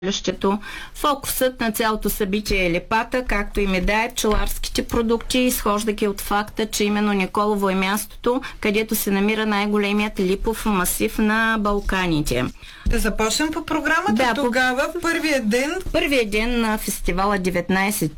Лещето. Фокусът на цялото събитие е лепата, както и медае, пчеларските продукти, изхождайки от факта, че именно Николово е мястото, където се намира най-големият липов масив на Балканите. Да започнем по програмата тогава. Първият ден на фестивала 19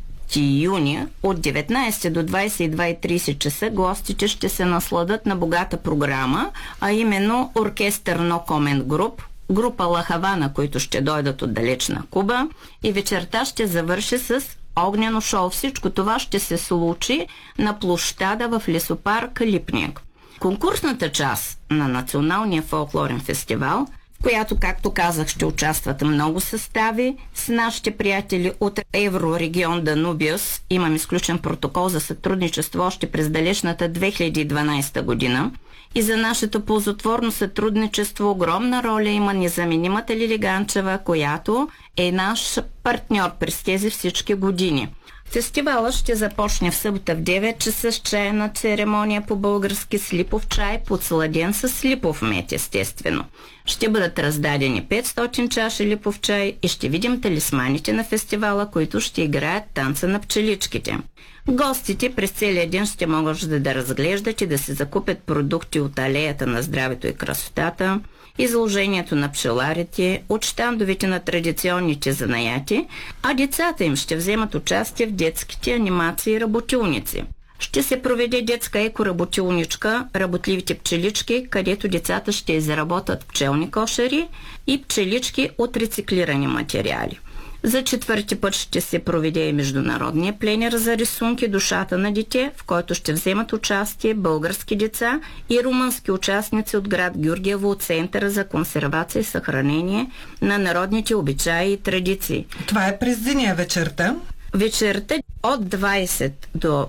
юни от 19 до 22:30 часа гостите ще се насладат на богата програма, а именно оркестър No Comment Group, група Ла Хавана, които ще дойдат от далечна Куба, и вечерта ще завърши с огнено шоу. Всичко това ще се случи на площада в лесопарк Липник. Конкурсната част на Националния фолклорен фестивал, в която, както казах, ще участват много състави с нашите приятели от Еврорегион Данубиус. Имам изключен протокол за сътрудничество още през далечната 2012 година. И за нашето ползотворно сътрудничество огромна роля има незаменимата Лили Ганчева, която е наш партньор през тези всички години. Фестивалът ще започне в събота в 9 часа с чайна церемония по български с липов чай, подсладен с липов мед, естествено. Ще бъдат раздадени 500 чаши липов чай и ще видим талисманите на фестивала, които ще играят танца на пчеличките. Гостите през целия ден ще могат да разглеждат и да се закупят продукти от алеята на здравето и красотата, изложението на пчеларите, от щандовете на традиционните занаяти, а децата им ще вземат участие в детските анимации и работилници. Ще се проведе детска екоработилничка «Работливите пчелички», където децата ще изработят пчелни кошери и пчелички от рециклирани материали. За четвърти път ще се проведе и международния пленер за рисунки «Душата на дете», в който ще вземат участие български деца и румънски участници от град Гюргево от Центъра за консервация и съхранение на народните обичаи и традиции. Това е през деня вечерта. Вечерта от 20 до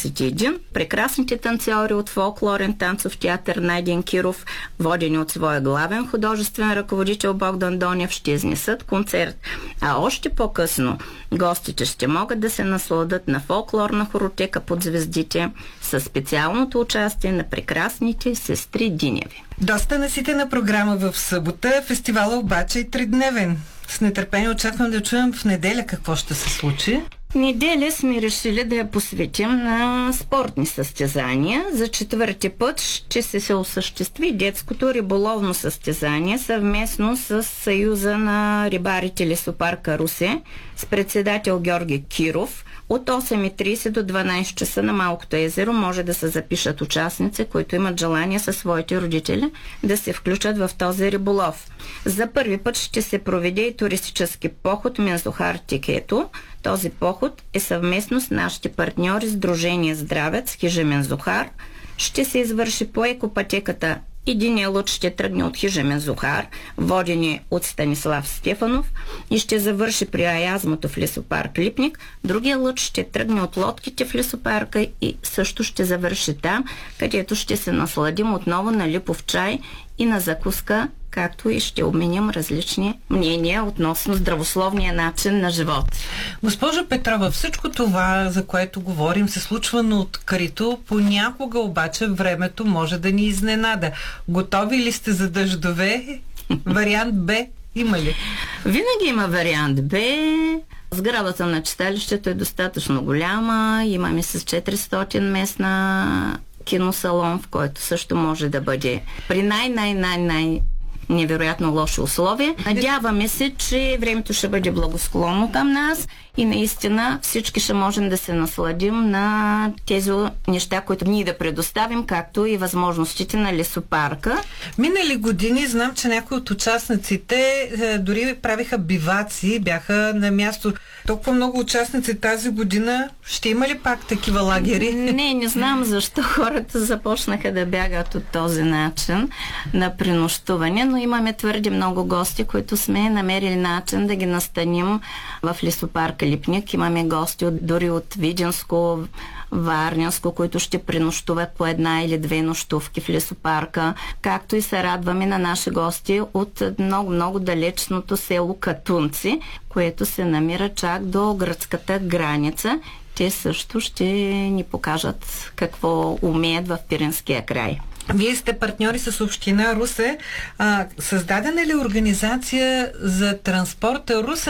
21 прекрасните танцори от фолклорен танцов театър Найден Киров, водени от своя главен художествен ръководител Богдан Донев, ще изнесат концерт. А още по-късно гостите ще могат да се насладат на фолклорна хоротека под звездите със специалното участие на прекрасните сестри Диневи. Доста наситена програма в събота. Фестивала обаче е тридневен. С нетърпение очаквам да чуем в неделя какво ще се случи. В неделя сме решили да я посветим на спортни състезания. За четвърти път ще се осъществи детското риболовно състезание съвместно с Съюза на рибарите Лесопарка Русе с председател Георги Киров. От 8:30 до 12 часа на Малкото езеро може да се запишат участници, които имат желание със своите родители да се включат в този риболов. За първи път ще се проведе и туристически поход Мензухар Тикето. Този поход е съвместно с нашите партньори Сдружение Здравец, хижа Мензухар. Ще се извърши по екопътеката. Единият лъч ще тръгне от хижа Мензухар, водени от Станислав Стефанов, и ще завърши при Аязмото в лесопарк Липник. Другия лъч ще тръгне от лодките в лесопарка и също ще завърши там, където ще се насладим отново на липов чай и на закуска, както и ще обменим различни мнения относно здравословния начин на живот. Госпожо Петрова, всичко това, за което говорим, се случва на открито. Понякога обаче времето може да ни изненада. Готови ли сте за дъждове? Вариант Б има ли? Винаги има вариант Б. Сградата на читалището е достатъчно голяма. Имаме с 400 местна киносалон, в който също може да бъде при невероятно лоши условия. Надяваме се, че времето ще бъде благосклонно към нас и наистина всички ще можем да се насладим на тези неща, които ние да предоставим, както и възможностите на лесопарка. Минали години знам, че някои от участниците дори правиха биваци, бяха на място. Толкова много участници тази година. Ще има ли пак такива лагери? Не знам защо хората започнаха да бягат от този начин на пренощуване, но имаме твърде много гости, които сме намерили начин да ги настаним в лесопарка Липник. Имаме гости дори от Видинско, Варненско, които ще пренощуват по една или две нощувки в лесопарка, както и се радваме на наши гости от много далечното село Катунци, което се намира чак до гръцката граница. Те също ще ни покажат какво умеят в Пиринския край. Вие сте партньори с Община Русе. Създадена ли организация за транспорта Русе